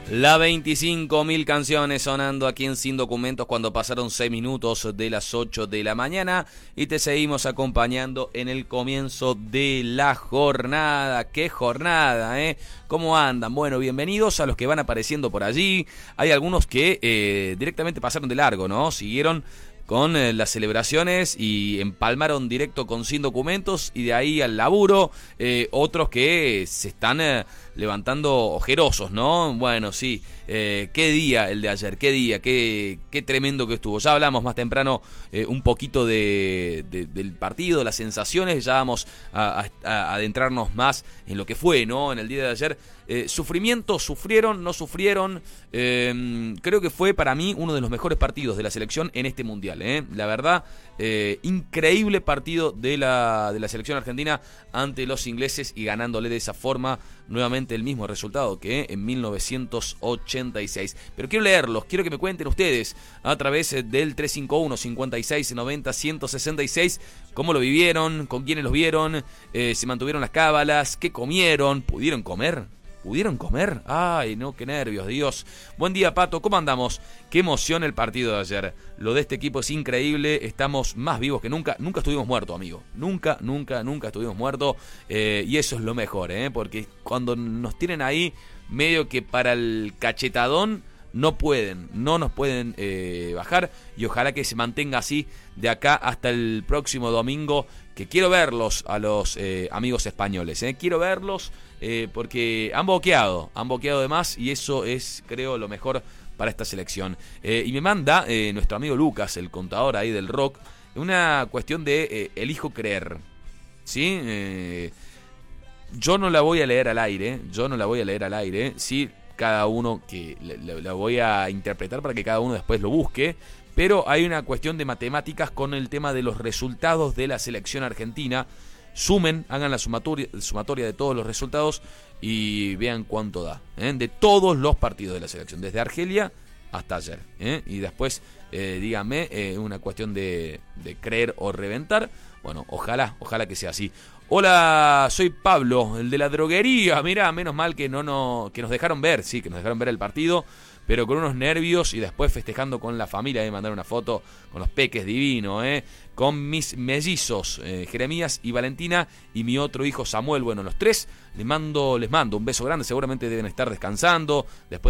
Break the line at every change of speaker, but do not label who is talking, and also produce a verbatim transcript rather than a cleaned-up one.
La veinticinco mil canciones sonando aquí en Sin Documentos cuando pasaron seis minutos de las ocho de la mañana y te seguimos acompañando en el comienzo de la jornada. ¡Qué jornada, eh! ¿Cómo andan? Bueno, bienvenidos a los que van apareciendo por allí. Hay algunos que eh, directamente pasaron de largo, ¿no? Siguieron con eh, las celebraciones y empalmaron directo con Sin Documentos y de ahí al laburo. Eh, otros que se están eh, levantando ojerosos, ¿no? Bueno, sí, eh, qué día el de ayer, qué día, qué, qué tremendo que estuvo. Ya hablamos más temprano eh, un poquito de, de, del partido, las sensaciones, ya vamos a, a, a adentrarnos más en lo que fue, ¿no? En el día de ayer. Eh, sufrimiento, sufrieron, no sufrieron. Eh, creo que fue para mí uno de los mejores partidos de la selección en este mundial. Eh. La verdad, eh, increíble partido de la, de la selección argentina ante los ingleses y ganándole de esa forma nuevamente el mismo resultado que en mil novecientos ochenta y seis. Pero quiero leerlos, quiero que me cuenten ustedes a través del tres cinco uno, cincuenta y seis, noventa, ciento sesenta y seis cómo lo vivieron, con quiénes los vieron, eh, se mantuvieron las cábalas, qué comieron, pudieron comer. ¿Pudieron comer? Ay, no, qué nervios, Dios. Buen día, Pato, ¿cómo andamos? Qué emoción el partido de ayer. Lo de este equipo es increíble, estamos más vivos que nunca. Nunca estuvimos muertos, amigo. Nunca, nunca, nunca estuvimos muertos. Eh, y eso es lo mejor, ¿eh? Porque cuando nos tienen ahí, medio que para el cachetadón, no pueden, no nos pueden eh, bajar. Y ojalá que se mantenga así de acá hasta el próximo domingo, que quiero verlos a los eh, amigos españoles, ¿eh? Quiero verlos eh, porque han boqueado, han boqueado de más y eso es, creo, lo mejor para esta selección. Eh, y me manda eh, nuestro amigo Lucas, el contador ahí del rock, una cuestión de eh, elijo creer, ¿sí? Eh, yo no la voy a leer al aire, yo no la voy a leer al aire, sí, cada uno que la, la voy a interpretar para que cada uno después lo busque. Pero hay una cuestión de matemáticas con el tema de los resultados de la selección argentina. Sumen, hagan la sumatoria, sumatoria de todos los resultados y vean cuánto da, ¿eh? De todos los partidos de la selección, desde Argelia hasta ayer, ¿eh? Y después, eh, díganme, eh, una cuestión de, de creer o reventar. Bueno, ojalá, ojalá que sea así. Hola, soy Pablo, el de la droguería. Mirá, menos mal que no, no que nos dejaron ver, sí, que nos dejaron ver el partido, pero con unos nervios y después festejando con la familia, me eh, mandar una foto con los peques divino, eh, con mis mellizos, eh, Jeremías y Valentina, y mi otro hijo Samuel. Bueno, los tres les mando, les mando un beso grande, seguramente deben estar descansando después